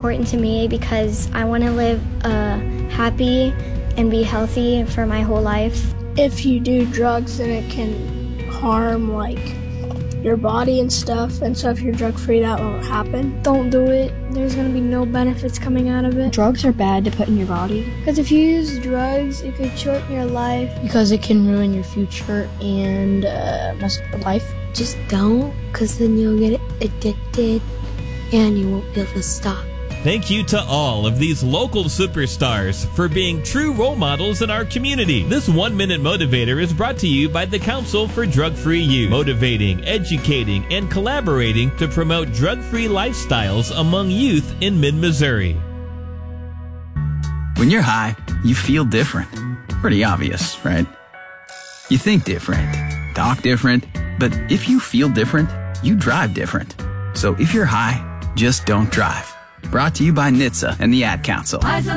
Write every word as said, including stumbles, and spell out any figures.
important to me because I want to live uh, happy and be healthy for my whole life. If you do drugs, then it can harm, like, your body and stuff, and so if you're drug-free, that won't happen. Don't do it. There's going to be no benefits coming out of it. Drugs are bad to put in your body. Because if you use drugs, it could shorten your life. Because it can ruin your future and uh, mess up your life. Just don't, because then you'll get addicted and you won't be able to stop. Thank you to all of these local superstars for being true role models in our community. This One Minute Motivator is brought to you by the Council for Drug-Free Youth, motivating, educating, and collaborating to promote drug-free lifestyles among youth in mid-Missouri. When you're high, you feel different. Pretty obvious, right? You think different, talk different, but if you feel different, you drive different. So if you're high, just don't drive. Brought to you by N H T S A and the Ad Council. Eyes on